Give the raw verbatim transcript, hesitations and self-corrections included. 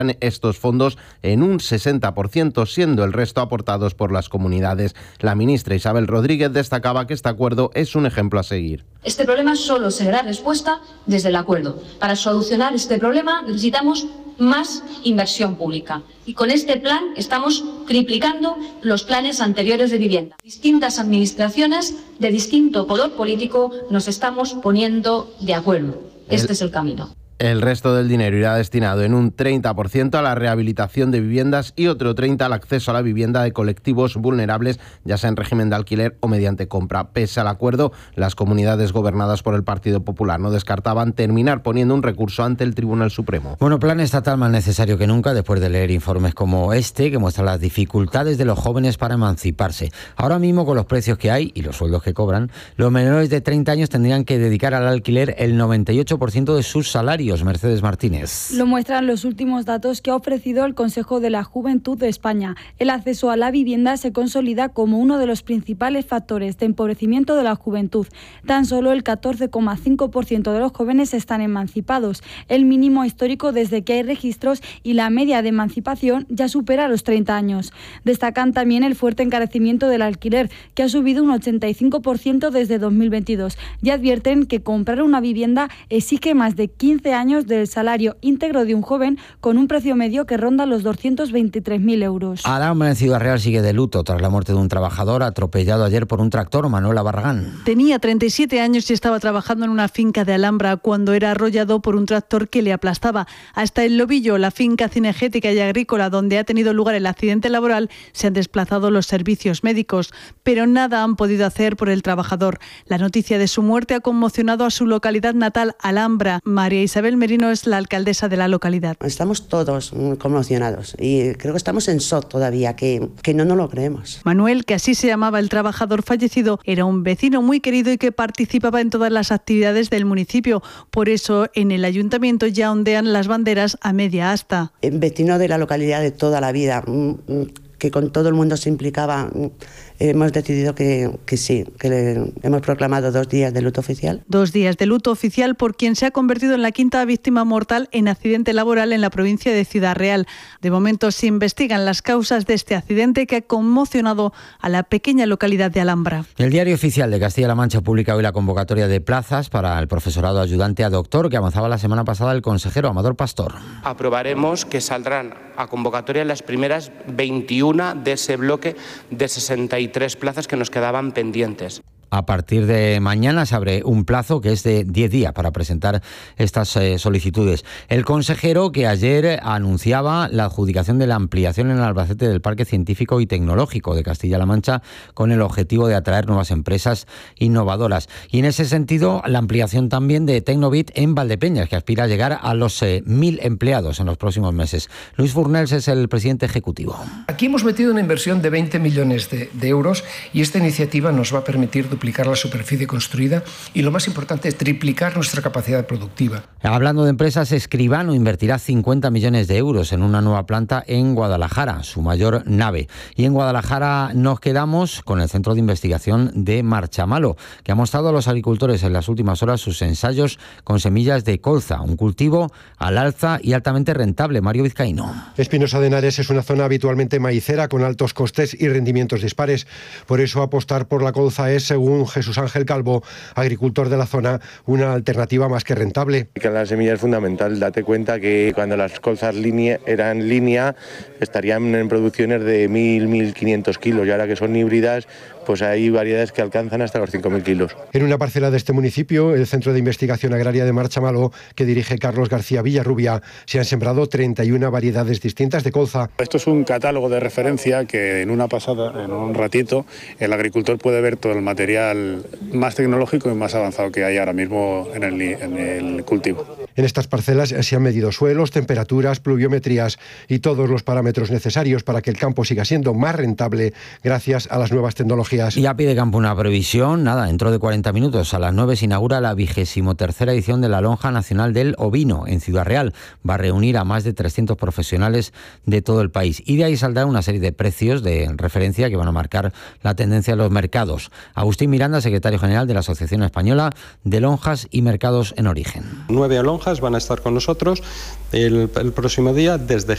estos fondos en un sesenta por ciento, siendo el resto aportados por las comunidades. La ministra Isabel Rodríguez destacaba que este acuerdo es un ejemplo a seguir. Este problema solo se dará respuesta desde el acuerdo. Para solucionar este problema necesitamos más inversión pública. Y con este plan estamos triplicando los planes anteriores de vivienda. Distintas administraciones de distinto color político nos estamos poniendo de acuerdo. Este es el camino. El resto del dinero irá destinado en un treinta por ciento a la rehabilitación de viviendas y otro treinta por ciento al acceso a la vivienda de colectivos vulnerables, ya sea en régimen de alquiler o mediante compra. Pese al acuerdo, las comunidades gobernadas por el Partido Popular no descartaban terminar poniendo un recurso ante el Tribunal Supremo. Bueno, plan estatal más necesario que nunca después de leer informes como este que muestran las dificultades de los jóvenes para emanciparse. Ahora mismo, con los precios que hay y los sueldos que cobran, los menores de treinta años tendrían que dedicar al alquiler el noventa y ocho por ciento de sus salarios. Mercedes Martínez. Lo muestran los últimos datos que ha ofrecido el Consejo de la Juventud de España. El acceso a la vivienda se consolida como uno de los principales factores de empobrecimiento de la juventud. Tan solo el catorce coma cinco por ciento de los jóvenes están emancipados, el mínimo histórico desde que hay registros, y la media de emancipación ya supera los treinta años. Destacan también el fuerte encarecimiento del alquiler, que ha subido un ochenta y cinco por ciento desde dos mil veintidós, y advierten que comprar una vivienda exige más de quince años del salario íntegro de un joven, con un precio medio que ronda los doscientos veintitrés mil euros. Alhambra, en Ciudad Real, sigue de luto tras la muerte de un trabajador atropellado ayer por un tractor. Manuela Barragán. Tenía treinta y siete años y estaba trabajando en una finca de Alhambra cuando era arrollado por un tractor que le aplastaba. Hasta El Lobillo, la finca cinegética y agrícola donde ha tenido lugar el accidente laboral, se han desplazado los servicios médicos, pero nada han podido hacer por el trabajador. La noticia de su muerte ha conmocionado a su localidad natal, Alhambra. María Isabel Merino es la alcaldesa de la localidad. Estamos todos conmocionados y creo que estamos en shock todavía, que, que no nos lo creemos. Manuel, que así se llamaba el trabajador fallecido, era un vecino muy querido y que participaba en todas las actividades del municipio. Por eso en el ayuntamiento ya ondean las banderas a media asta. Vecino de la localidad de toda la vida, que con todo el mundo se implicaba. Hemos decidido que, que sí, que le, hemos proclamado dos días de luto oficial. Dos días de luto oficial por quien se ha convertido en la quinta víctima mortal en accidente laboral en la provincia de Ciudad Real. De momento se investigan las causas de este accidente que ha conmocionado a la pequeña localidad de Alhambra. El Diario Oficial de Castilla-La Mancha publica hoy la convocatoria de plazas para el profesorado ayudante a doctor que avanzaba la semana pasada el consejero Amador Pastor. Aprobaremos que saldrán a convocatoria las primeras veintiuna de ese bloque de sesenta y tres plazas que nos quedaban pendientes. A partir de mañana se abre un plazo que es de diez días para presentar estas eh, solicitudes. El consejero, que ayer anunciaba la adjudicación de la ampliación en Albacete del Parque Científico y Tecnológico de Castilla-La Mancha con el objetivo de atraer nuevas empresas innovadoras. Y en ese sentido, la ampliación también de Tecnobit en Valdepeñas, que aspira a llegar a los eh, mil empleados en los próximos meses. Luis Furnels es el presidente ejecutivo. Aquí hemos metido una inversión de veinte millones de, de euros y esta iniciativa nos va a permitir duplicar la superficie construida y, lo más importante, triplicar nuestra capacidad productiva. Hablando de empresas, Escribano invertirá cincuenta millones de euros en una nueva planta en Guadalajara, su mayor nave. Y en Guadalajara nos quedamos con el Centro de Investigación de Marchamalo, que ha mostrado a los agricultores en las últimas horas sus ensayos con semillas de colza, un cultivo al alza y altamente rentable. Mario Vizcaíno. Espinosa de Henares es una zona habitualmente maicera con altos costes y rendimientos dispares. Por eso apostar por la colza es, según Jesús Ángel Calvo, agricultor de la zona, una alternativa más que rentable. Que la semilla es fundamental. Date cuenta que cuando las colzas línea, eran línea estarían en producciones de mil, mil quinientos kilos y ahora que son híbridas, pues hay variedades que alcanzan hasta los cinco mil kilos. En una parcela de este municipio, el Centro de Investigación Agraria de Marchamalo, que dirige Carlos García Villarrubia, se han sembrado treinta y una variedades distintas de colza. Esto es un catálogo de referencia que en una pasada, en un ratito, el agricultor puede ver todo el material más tecnológico y más avanzado que hay ahora mismo en el, en el cultivo. En estas parcelas se han medido suelos, temperaturas, pluviometrías y todos los parámetros necesarios para que el campo siga siendo más rentable gracias a las nuevas tecnologías. Y a pie de campo una previsión, nada, dentro de cuarenta minutos a las nueve se inaugura la vigésimo tercera edición de la Lonja Nacional del Ovino en Ciudad Real. Va a reunir a más de trescientos profesionales de todo el país y de ahí saldrá una serie de precios de referencia que van a marcar la tendencia de los mercados. Agustín Miranda, secretario general de la Asociación Española de Lonjas y Mercados en Origen. Nueve lonjas van a estar con nosotros el, el próximo día desde